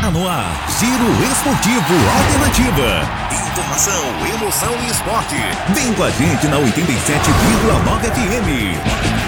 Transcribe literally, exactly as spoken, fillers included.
Está no ar, Giro Esportivo Alternativa. Informação, emoção e esporte. Vem com a gente na oitenta e sete vírgula nove F M.